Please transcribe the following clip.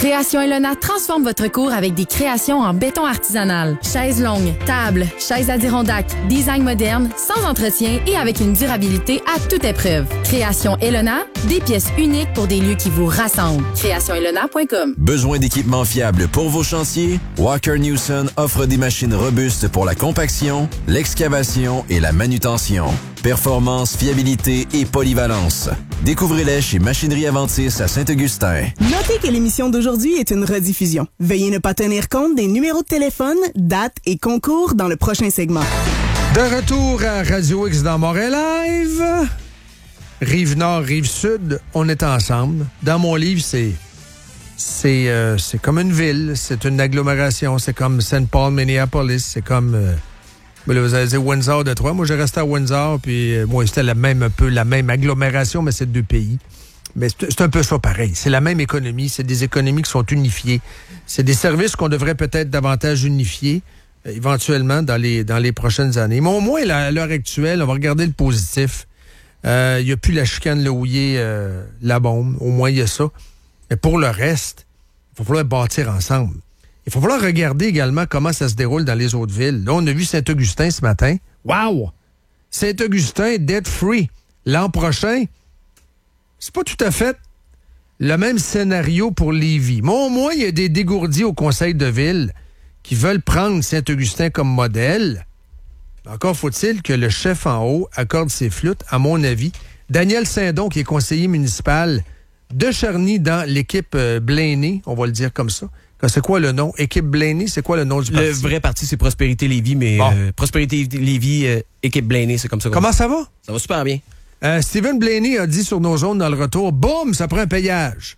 Création Elona transforme votre cour avec des créations en béton artisanal. Chaises longues, tables, chaises Adirondack, design moderne, sans entretien et avec une durabilité à toute épreuve. Création Elona, des pièces uniques pour des lieux qui vous rassemblent. CréationElona.com. Besoin d'équipements fiables pour vos chantiers? Walker Newson offre des machines robustes pour la compaction, l'excavation et la manutention. Performance, fiabilité et polyvalence. Découvrez-les chez Machinerie Aventis à Saint-Augustin. Notez que l'émission d'aujourd'hui est une rediffusion. Veuillez ne pas tenir compte des numéros de téléphone, dates et concours dans le prochain segment. De retour à Radio X dans Montréal Live. Rive-Nord, Rive-Sud, on est ensemble. Dans mon livre, c'est comme une ville, c'est une agglomération, c'est comme St. Paul, Minneapolis, c'est comme... là, vous allez dire Windsor, Détroit. Moi, j'ai resté à Windsor, puis moi, c'était un peu la même agglomération, mais c'est deux pays. Mais c'est un peu ça pareil. C'est la même économie, c'est des économies qui sont unifiées. C'est des services qu'on devrait peut-être davantage unifier, éventuellement, dans les prochaines années. Mais au moins, à l'heure actuelle, on va regarder le positif. Il n'y a plus la chicane, le houillé, la bombe. Au moins, il y a ça. Mais pour le reste, il va falloir bâtir ensemble. Il va falloir regarder également comment ça se déroule dans les autres villes. Là, on a vu Saint-Augustin ce matin. Wow! Saint-Augustin, debt free. L'an prochain, c'est pas tout à fait le même scénario pour Lévis. Mais au moins, il y a des dégourdis au conseil de ville qui veulent prendre Saint-Augustin comme modèle. Encore faut-il que le chef en haut accorde ses flûtes, à mon avis. Daniel Saint-Don, qui est conseiller municipal de Charny dans l'équipe Blaney, on va le dire comme ça. C'est quoi le nom? Équipe Blaney, c'est quoi le nom du parti? Le vrai parti, c'est Prospérité Lévis, mais bon. Prospérité Lévis, Équipe Blaney, c'est comme ça. Comment ça va? Ça va super bien. Stephen Blaney a dit sur nos zones dans le retour, boum, ça prend un payage.